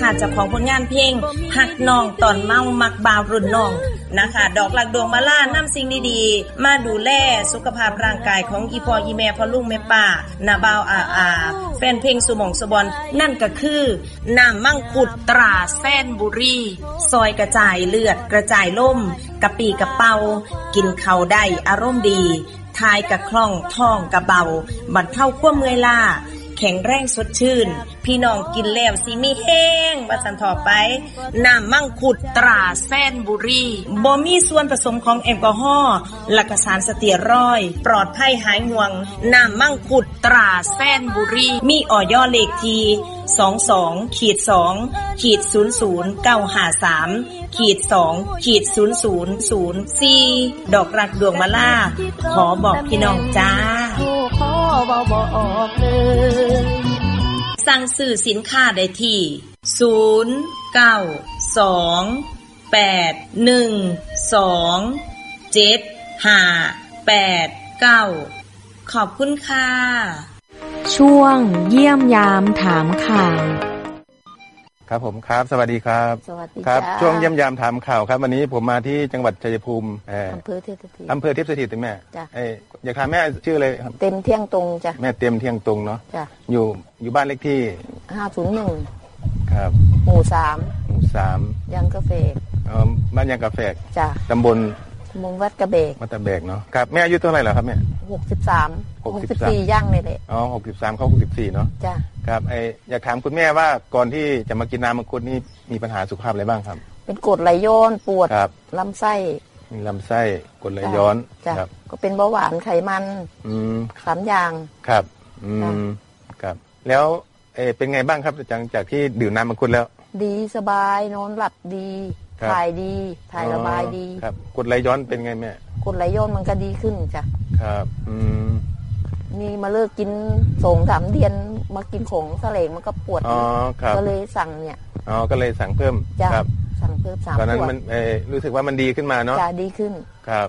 นะคะเจ้าของผลงานเพลงฮักน้องตอนเมามักบ่าวรุ่นน้องนะคะดอกหลักดวงมาล่านำสิ่งดีๆมาดูแลสุขภาพร่างกายของอีพ่ออีแม่พ่อลุงแม่ป้าน้าบ่าวแฟนเพลงสุหม่องสุบอนนั่นก็คือน้ำมังคุดตราแซนบุรีซอยกระจายเลือดกระจายล่มกะปีกะเป่ากินข้าวได้อารมณ์ดีทายกะคล่องท้องกะเบาบรรเทาความเมื่อยล้าแข็งแรงสดชื่นพี่น้องกินแล้วสิมีแห้งว่าสันต่อไปน้ำมังคุดตราแซนบุรีบ่มีส่วนผสมของแอลกอฮอล์และก็สารสเตียรอยด์ปลอดภัยหายห่วงน้ำมังคุดตราแซนบุรีมีอย.เลขที่22-2-00953-2-00004ดอกรักดวงมะล่าขอบอกพี่น้องจ้าสั่งซื้อสินค้าได้ที่0921127589ขอบคุณค่ะช่วงเยี่ยมยามถามข่าวครับผมครับสวัสดีครับสวัสดีครับช่วงเยี่ยมยามถามข่าวครับวันนี้ผมมาที่จังหวัดชัยภูมิอำเภอเทพสถิตแม่อยากถามแม่ชื่ออะไรครับเต็มเที่ยงตรงจ้ะแม่เต็มเที่ยงตรงเนาะอยู่บ้านเลขที่ 501 ครับหมู่ 3 ยังกาแฟบ้านยังกาแฟจ้ะตำบลวัดกระเบกเนาะครับแม่อายุเท่าไหร่แล้วครับแม่ 64ย่างนี่แหละ 63เข้า64เนาะจ้ะครับอยากถามคุณแม่ว่าก่อนที่จะมากินน้ำมังคุดนี่มีปัญหาสุขภาพอะไรบ้างครับเป็นกรดไหลย้อนปวดลำไส้มีลำไส้กรดไหลย้อนครับก็เป็นเบาหวานไขมัน3อย่างครับครับแล้วเป็นไงบ้างครับหลังจากที่ดื่มน้ำมังคุดแล้วดีสบายนอนหลับดีถ่ายดีถ่ายระบายดีครับกรดไหลย้อนเป็นไงแม่กรดไหลย้อนมันก็ดีขึ้นจ้ะครับนี่มาเลิกกิน2-3 เดือนมากินของเสลงมันก็ปวดก็เลยสั่งเนี่ยก็เลยสั่งเพิ่มครับสั่งเพิ่ม3 ขวดตอนนั้นมันรู้สึกว่ามันดีขึ้นมาเนาะจ้ะดีขึ้นครับ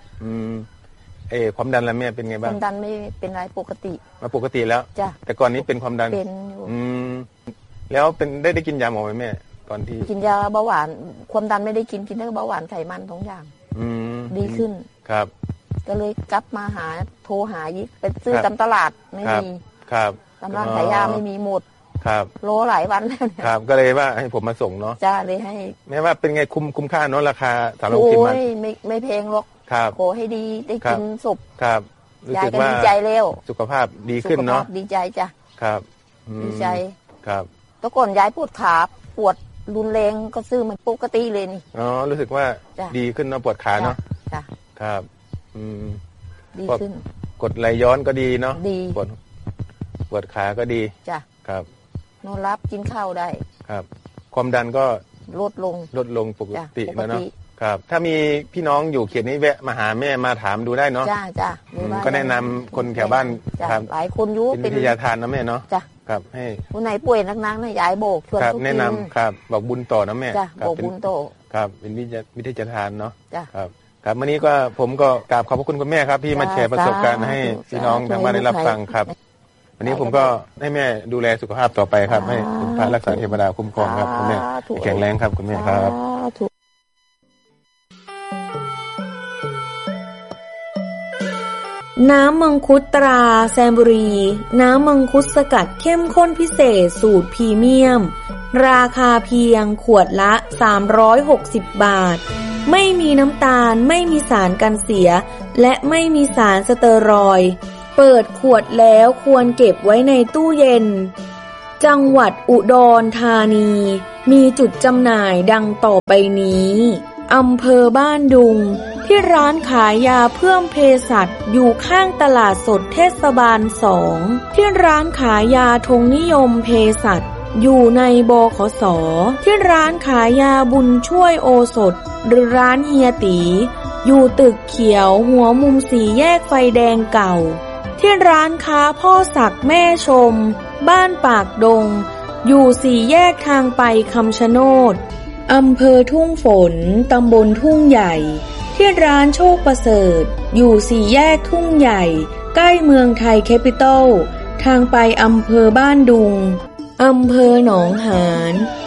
ความดันแล้วแม่เป็นไงบ้างความดันไม่เป็นไรปกติปกติแล้วจ้ะแต่ก่อนนี้เป็นความดันเป็นอยู่แล้วเป็นได้กินยาหมอไหมแม่ก่อนที่กินยาเบาหวานความดันไม่ได้กินแต่เบาหวานไขมัน2 อย่างดีขึ้นครับก็เลยกลับมาโทรหายิไปซื้อตามตลาดไม่มีครับตามร้านขายยาไม่มีหมดครับโลหลายวันแล้วครับก็เลยว่าให้ผมมาส่งเนาะจ้าเลยให้แม้ว่าเป็นไงคุ้มค่าเนาะราคาสามร้อยกินมันไม่แพงหรอกขอให้ดีได้กินศพครับรู้สึกว่าดีใจเร็วสุขภาพดีขึ้นเนาะดีใจจ้ะครับดีใจครับแต่ก่อนยายปวดขาปวดรุนแรงก็ซื้อมันปกติเลยนี่รู้สึกว่าดีขึ้นเนาะปวดขาเนาะจ้ะครับดีขึ้นกดไหลย้อนก็ดีเนาะดีปวดขาก็ดีจ้ะครับนอนรับกินข้าวได้ครับความดันก็ลดลงปกติแล้วเนาะครับถ้ามีพี่น้องอยู่เขตนี้แวะมาหาแม่มาถามดูได้เนาะจ้ะก็แนะนำคนแถวบ้านครับหลายคนอยู่เป็นวิทยาทานนะแม่เนาะจ้ะครับให้ผู้ไหนป่วยนักๆนะยายโบกชวนทุกแนะนำครับบอกบุญต่อนะแม่บอกบุญต่อครับเป็นวิทยาทานเนาะครับครับวันนี้ก็ผมก็กราบขอบพระคุณคุณแม่ครับที่มาแชร์ประสบการณ์ให้พี่น้องทางบ้านได้รับฟังครับวันนี้ผมก็ให้แม่ดูแลสุขภาพต่อไปครับให้คุณพระรักษาเทวดาคุ้มครองครับคุณแม่แข็งแรงครับคุณแม่ครับน้ำมังคุดตราแซมบุรีน้ำมังคุดสกัดเข้มข้นพิเศษสูตรพรีเมียมราคาเพียงขวดละ360 บาทไม่มีน้ำตาลไม่มีสารกันเสียและไม่มีสารสเตอรอยด์เปิดขวดแล้วควรเก็บไว้ในตู้เย็นจังหวัดอุดรธานีมีจุดจำหน่ายดังต่อไปนี้อำเภอบ้านดุงที่ร้านขายยาเพิ่มเภสัชอยู่ข้างตลาดสดเทศบาล2ที่ร้านขายยาธงนิยมเภสัชอยู่ในบขส.ที่ร้านขายยาบุญช่วยโอสถหรือร้านเฮียตีอยู่ตึกเขียวหัวมุม4 แยกไฟแดงเก่าที่ร้านค้าพ่อศักดิ์แม่ชมบ้านปากดงอยู่4 แยกทางไปคำชะโนดอำเภอทุ่งฝนตำบลทุ่งใหญ่ที่ร้านโชคประเสริฐอยู่4 แยกทุ่งใหญ่ใกล้เมืองไทยแคปิตอลทางไปอำเภอบ้านดุงอำเภอหนองหาน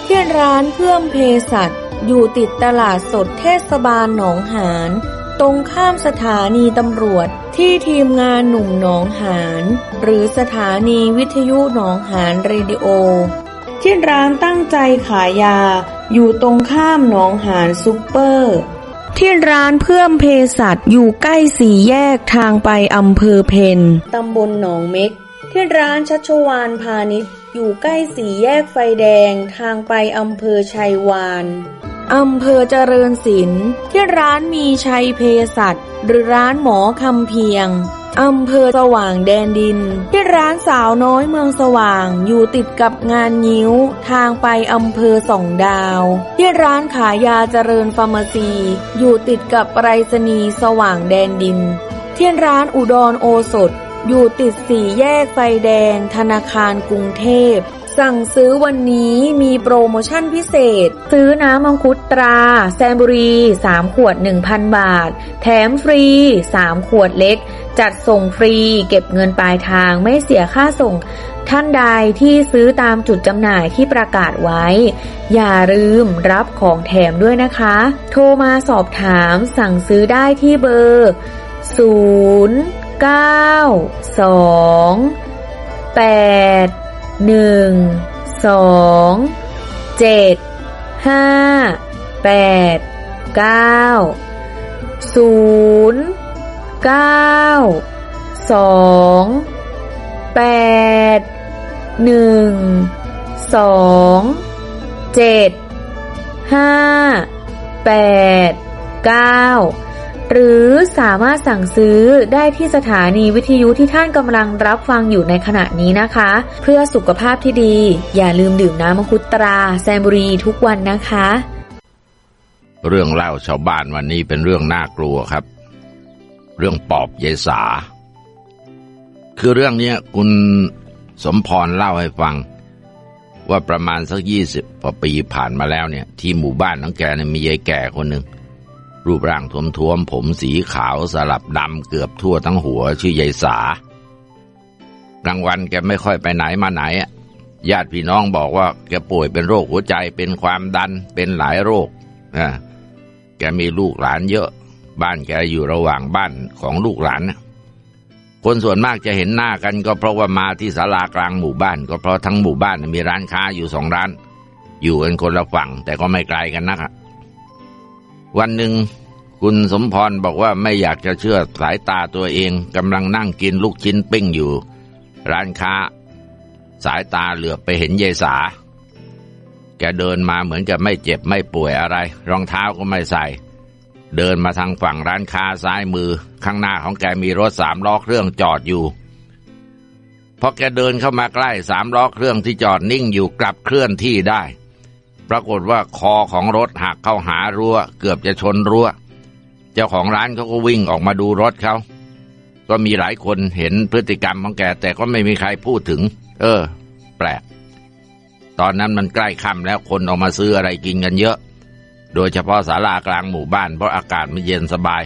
ที่ร้านเพื่อมเภสัชอยู่ติดตลาดสดเทศบาลหนองหานตรงข้ามสถานีตำรวจที่ทีมงานหนุ่มหนองหานหรือสถานีวิทยุหนองหานเรดิโอที่ร้านตั้งใจขายยาอยู่ตรงข้ามหนองหานซุปเปอร์ที่ร้านเพื่อมเภสัชอยู่ใกล้สี่แยกทางไปอำเภอเพ็ญตำบลหนองเม็กที่ร้านชัชวาลพาณิชย์อยู่ใกล้สี่แยกไฟแดงทางไปอำเภอชัยวานอำเภอเจริญศิลป์ที่ร้านมีชัยเภสัชหรือร้านหมอคำเพียงอำเภอสว่างแดนดินที่ร้านสาวน้อยเมืองสว่างอยู่ติดกับงานงิ้วทางไปอำเภอส่องดาวที่ร้านขายยาเจริญฟาร์มาซีอยู่ติดกับไปรษณีย์สว่างแดนดินที่ร้านอุดรโอสถอยู่ติดสี่แยกไฟแดงธนาคารกรุงเทพสั่งซื้อวันนี้มีโปรโมชั่นพิเศษซื้อน้ำมังคุดตราแซมบุรี3ขวด 1,000 บาทแถมฟรี3ขวดเล็กจัดส่งฟรีเก็บเงินปลายทางไม่เสียค่าส่งท่านใดที่ซื้อตามจุดจำหน่ายที่ประกาศไว้อย่าลืมรับของแถมด้วยนะคะโทรมาสอบถามสั่งซื้อได้ที่เบอร์หรือสามารถสั่งซื้อได้ที่สถานีวิทยุที่ท่านกำลังรับฟังอยู่ในขณะนี้นะคะเพื่อสุขภาพที่ดีอย่าลืมดื่มน้ำมังคุดตราแซมบุรีทุกวันนะคะเรื่องเล่าชาวบ้านวันนี้เป็นเรื่องน่ากลัวครับเรื่องปอบยายสาคือเรื่องนี้คุณสมพรเล่าให้ฟังว่าประมาณสัก20กว่าปีผ่านมาแล้วเนี่ยที่หมู่บ้านของแกเนี่ยมียายแก่คนหนึ่งรูปร่างท้วมๆผมสีขาวสลับดำเกือบทั่วทั้งหัวชื่อยายสากลางวันแกไม่ค่อยไปไหนมาไหนญาติพี่น้องบอกว่าแกป่วยเป็นโรคหัวใจเป็นความดันเป็นหลายโรคแกมีลูกหลานเยอะบ้านแกอยู่ระหว่างบ้านของลูกหลานคนส่วนมากจะเห็นหน้ากันก็เพราะว่ามาที่ศาลากลางหมู่บ้านก็เพราะทั้งหมู่บ้านมีร้านค้าอยู่2ร้านอยู่กันคนละฝั่งแต่ก็ไม่ไกลกันนักวันหนึ่งคุณสมพรบอกว่าไม่อยากจะเชื่อสายตาตัวเองกำลังนั่งกินลูกชิ้นปิ้งอยู่ร้านค้าสายตาเหลือบไปเห็นยายสาแกเดินมาเหมือนกับไม่เจ็บไม่ป่วยอะไรรองเท้าก็ไม่ใส่เดินมาทางฝั่งร้านค้าซ้ายมือข้างหน้าของแกมีรถ3ล้อเครื่องจอดอยู่พอแกเดินเข้ามาใกล้3ล้อเครื่องที่จอดนิ่งอยู่กลับเคลื่อนที่ได้ปรากฏว่าคอของรถหักเข้าหารั้วเกือบจะชนรั้วเจ้าของร้านเขาก็วิ่งออกมาดูรถเขาก็มีหลายคนเห็นพฤติกรรมของแกแต่ก็ไม่มีใครพูดถึงแปลกตอนนั้นมันใกล้ค่ำแล้วคนออกมาซื้ออะไรกินกันเยอะโดยเฉพาะศาลากลางหมู่บ้านเพราะอากาศมันเย็นสบาย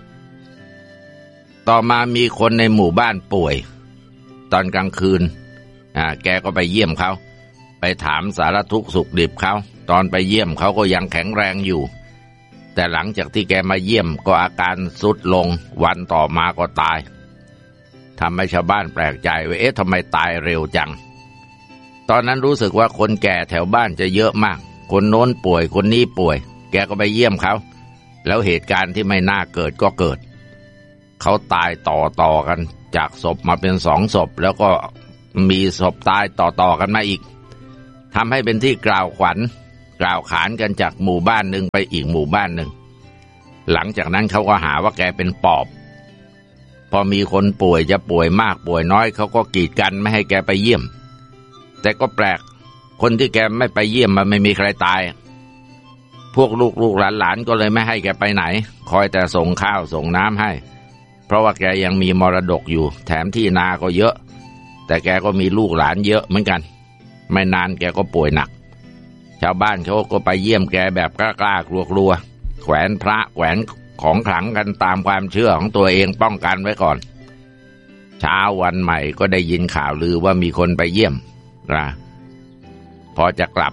ต่อมามีคนในหมู่บ้านป่วยตอนกลางคืนแกก็ไปเยี่ยมเขาไปถามสารทุกข์สุขดิบเขาตอนไปเยี่ยมเขาก็ยังแข็งแรงอยู่แต่หลังจากที่แกมาเยี่ยมก็อาการทรุดลงวันต่อมาก็ตายทำให้ชาวบ้านแปลกใจว่าทำไมตายเร็วจังตอนนั้นรู้สึกว่าคนแก่แถวบ้านจะเยอะมากคนโน้นป่วยคนนี้ป่วยแกก็ไปเยี่ยมเขาแล้วเหตุการณ์ที่ไม่น่าเกิดก็เกิดเขาตายต่อกันจากศพมาเป็น2ศพแล้วก็มีศพตายต่อกันมาอีกทำให้เป็นที่กล่าวขวัญกล่าวขานกันจากหมู่บ้านหนึ่งไปอีกหมู่บ้านหนึ่งหลังจากนั้นเขาก็หาว่าแกเป็นปอบพอมีคนป่วยจะป่วยมากป่วยน้อยเขาก็กีดกันไม่ให้แกไปเยี่ยมแต่ก็แปลกคนที่แกไม่ไปเยี่ยมมันไม่มีใครตายพวกลูกหลานก็เลยไม่ให้แกไปไหนคอยแต่ส่งข้าวส่งน้ำให้เพราะว่าแกยังมีมรดกอยู่แถมที่นาก็เยอะแต่แกก็มีลูกหลานเยอะเหมือนกันไม่นานแกก็ป่วยหนักชาวบ้านเขาก็ไปเยี่ยมแกแบบกล้ากลัวแขวนพระแขวนของขลังกันตามความเชื่อของตัวเองป้องกันไว้ก่อนเช้าวันใหม่ก็ได้ยินข่าวลือว่ามีคนไปเยี่ยมพอจะกลับ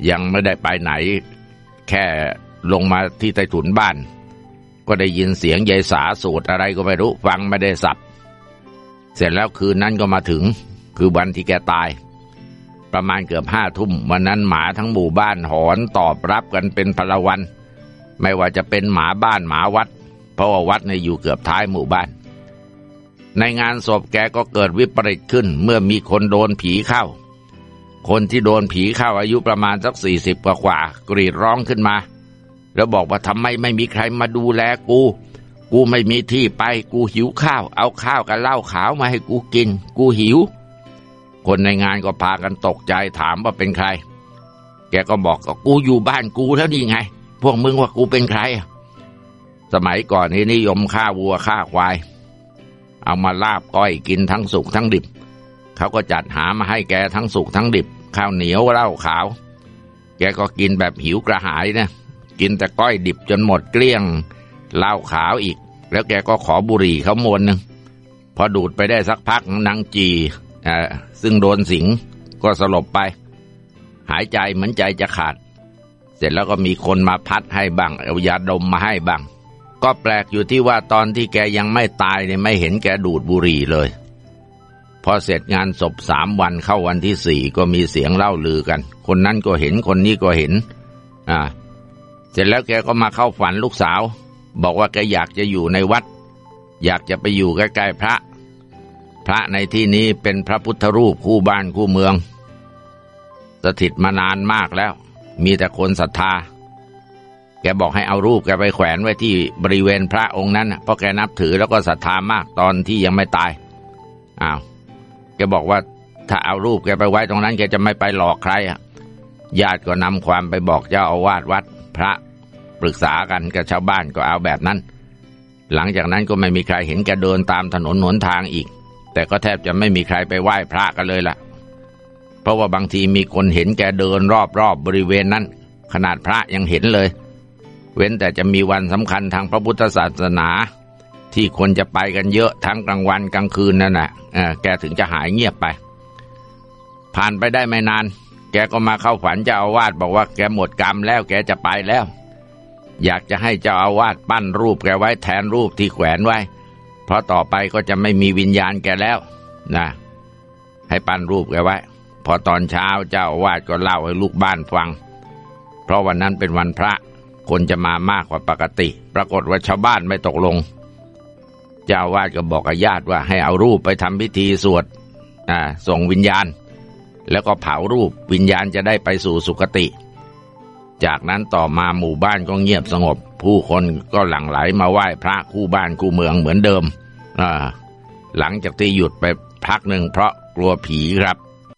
ยังไม่ได้ไปไหนแค่ลงมาที่ใต้ถุนบ้านก็ได้ยินเสียงยายสาสูดอะไรก็ไม่รู้ฟังไม่ได้สับเสร็จแล้วคืนนั้นก็มาถึงคือวันที่แกตายประมาณเกือบ5 ทุ่มวันนั้นหมาทั้งหมู่บ้านหอนตอบรับกันเป็นพลวันไม่ว่าจะเป็นหมาบ้านหมาวัดเพราะว่าวัดเนี่ยอยู่เกือบท้ายหมู่บ้านในงานศพแกก็เกิดวิปริตขึ้นเมื่อมีคนโดนผีเข้าคนที่โดนผีเข้าอายุประมาณสัก40 กว่ากรีดร้องขึ้นมาแล้วบอกว่าทำไมไม่มีใครมาดูแลกูไม่มีที่ไปกูหิวข้าวเอาข้าวกับเหล้าขาวมาให้กูกินกูหิวคนในงานก็พากันตกใจถามว่าเป็นใครแกก็บอกก็กูอยู่บ้านกูแล้วนี่ไงพวกมึงว่ากูเป็นใครสมัยก่อนนี่นิยมฆ่าวัวฆ่าควายเอามาลาบก้อยกินทั้งสุกทั้งดิบเขาก็จัดหามาให้แกทั้งสุกทั้งดิบข้าวเหนียวเหล้าขาวแกก็กินแบบหิวกระหายนะกินแต่ก้อยดิบจนหมดเกลี้ยงเหล้าขาวอีกแล้วแกก็ขอบุหรี่เขามวนนึงพอดูดไปได้สักพักนางจีซึ่งโดนสิงก็สลบไปหายใจเหมือนใจจะขาดเสร็จแล้วก็มีคนมาพัดให้บ้างเอายาดมมาให้บ้างก็แปลกอยู่ที่ว่าตอนที่แกยังไม่ตายเนี่ยไม่เห็นแกดูดบุหรี่เลยพอเสร็จงานศพ3 วันเข้าวันที่4ก็มีเสียงเล่าลือกันคนนั้นก็เห็นคนนี้ก็เห็นเสร็จแล้วแกก็มาเข้าฝันลูกสาวบอกว่าแกอยากจะอยู่ในวัดอยากจะไปอยู่ใกล้ๆพระในที่นี้เป็นพระพุทธรูปคู่บ้านคู่เมืองสถิตมานานมากแล้วมีแต่คนศรัทธาแกบอกให้เอารูปแกไปแขวนไว้ที่บริเวณพระองค์นั้นเพราะแกนับถือแล้วก็ศรัทธามากตอนที่ยังไม่ตายแกบอกว่าถ้าเอารูปแกไปไว้ตรงนั้นแกจะไม่ไปหลอกใครญาติก็นำความไปบอกเจ้าอาวาสวัดพระปรึกษากันกับชาวบ้านก็เอาแบบนั้นหลังจากนั้นก็ไม่มีใครเห็นแกเดินตามถนนหนทางอีกแต่ก็แทบจะไม่มีใครไปไหว้พระกันเลยล่ะเพราะว่าบางทีมีคนเห็นแกเดินรอบบริเวณนั้นขนาดพระยังเห็นเลยเว้นแต่จะมีวันสำคัญทางพระพุทธศาสนาที่คนจะไปกันเยอะทั้งกลางวันกลางคืนนั่นแหละแกถึงจะหายเงียบไปผ่านไปได้ไม่นานแกก็มาเข้าฝันเจ้าอาวาสบอกว่าแกหมดกรรมแล้วแกจะไปแล้วอยากจะให้เจ้าอาวาสปั้นรูปแกไว้แทนรูปที่แขวนไว้เพราะต่อไปก็จะไม่มีวิญญาณแกแล้วนะให้ปั้นรูปแกไว้พอตอนเช้าเจ้าอาวาสก็เล่าให้ลูกบ้านฟังเพราะวันนั้นเป็นวันพระคนจะมามากกว่าปกติปรากฏว่าชาวบ้านไม่ตกลงเจ้าอาวาสก็บอกกับญาติว่าให้เอารูปไปทำพิธีสวดส่งวิญญาณแล้วก็เผารูปวิญญาณจะได้ไปสู่สุคติจากนั้นต่อมาหมู่บ้านก็เงียบสงบผู้คนก็หลั่งไหลมาไหว้พระคู่บ้านคู่เมืองเหมือนเดิมหลังจากที่หยุดไปพักหนึ่งเพราะกลัวผีครับ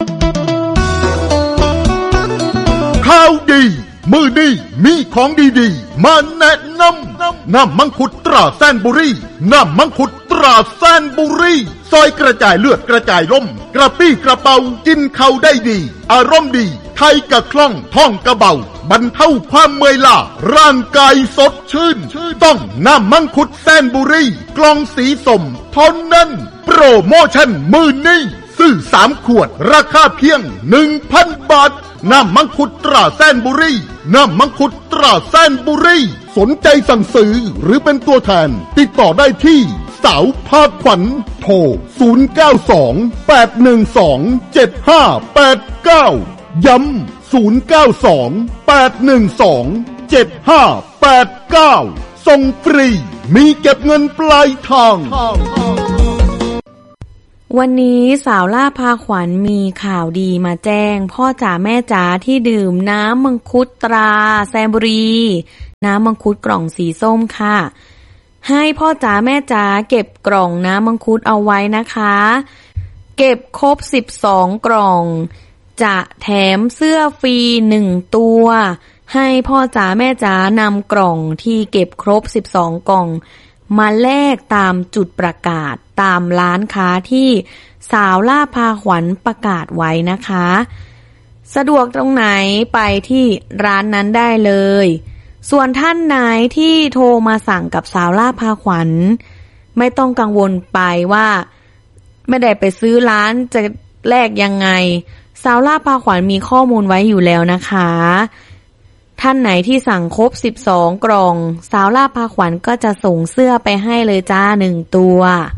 ข่าวดีมือดีมีของดีๆมาแนะนำน้ำมังคุดตราแซนบุรีน้ำมังคุดตราแซนบุรีซอยกระจายเลือดกระจายร่มกระปี้กระเป๋ากินเข้าได้ดีอารมณ์ดีไทยกะคล่องท่องกระเบาบรรเทาความเมื่อยล้าร่างกายสดชื่นต้องน้ำมังคุดแซนบุรีกล่องสีส้มเท่านั้นโปรโมชั่นมือนี้ซื้อ3 ขวดราคาเพียง 1,000 บาทน้ำมังคุดตราแซนบุรีน้ำมังคุดตราแซนบุรีสนใจสั่งซื้อหรือเป็นตัวแทนติดต่อได้ที่สาวภาคขวัญโทร0928127589ย้ำ0928127589ส่งฟรีมีเก็บเงินปลายทางวันนี้สาวล่าพาขวัญมีข่าวดีมาแจ้งพ่อจ๋าแม่จ๋าที่ดื่มน้ำมังคุดตราแซนบุรีน้ำมังคุดกล่องสีส้มค่ะให้พ่อจ๋าแม่จ๋าเก็บกล่องน้ำมังคุดเอาไว้นะคะเก็บครบ12 กล่องจะแถมเสื้อฟรี1 ตัวให้พ่อจ๋าแม่จ๋านำกล่องที่เก็บครบ12 กล่องมาแลกตามจุดประกาศตามร้านค้าที่สาวล่าพาขวัญประกาศไว้นะคะสะดวกตรงไหนไปที่ร้านนั้นได้เลยส่วนท่านไหนที่โทรมาสั่งกับสาวล่าพาขวัญไม่ต้องกังวลไปว่าไม่ได้ไปซื้อร้านจะแลกยังไงสาวล่าพาขวัญมีข้อมูลไว้อยู่แล้วนะคะท่านไหนที่สั่งครบ12กล่องสาวล่าพาขวัญก็จะส่งเสื้อไปให้เลยจ้า1ตัว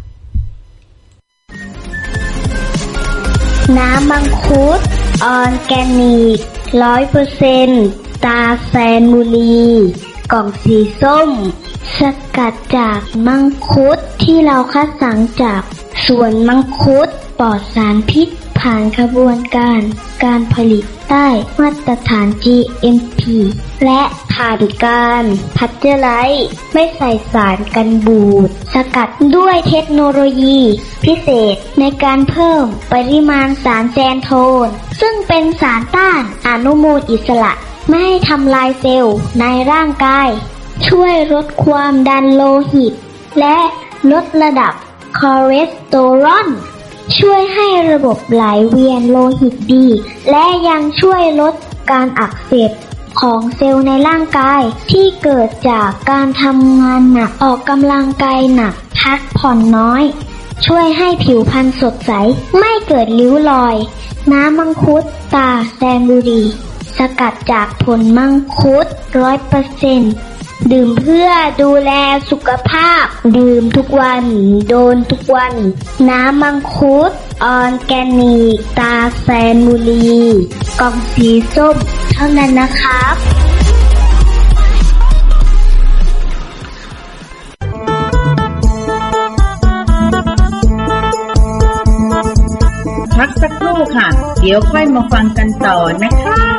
น้ำมังคุดออร์แกนิก 100% ตาแซนบุรีกล่องสีส้มสกัดจากมังคุดที่เราคัดสรรจากสวนมังคุดปลอดสารพิษผ่านกระบวนการผลิตใต้มาตรฐาน GMP และผ่านการพัชเจอร์ไลซ์ไม่ใส่สารกันบูดสกัดด้วยเทคโนโลยีพิเศษในการเพิ่มปริมาณสารแซนโทนซึ่งเป็นสารต้านอนุมูลอิสระไม่ให้ทำลายเซลล์ในร่างกายช่วยลดความดันโลหิตและลดระดับคอเลสเตอรอลช่วยให้ระบบไหลเวียนโลหิตดีและยังช่วยลดการอักเสบของเซลล์ในร่างกายที่เกิดจากการทำงานหนักออกกำลังกายหนักพักผ่อนน้อยช่วยให้ผิวพรรณสดใสไม่เกิดริ้วรอยน้ำมังคุดตาแซนบุรีสกัดจากผลมังคุด 100% ดื่มเพื่อดูแลสุขภาพดื่มทุกวันโดนทุกวันน้ำมังคุดออร์แกนิกตาแซนบุรีกล่องสีส้มเท่านั้นนะครับพักสักครู่ค่ะเดี๋ยวค่อยมาฟังกันต่อนะคะ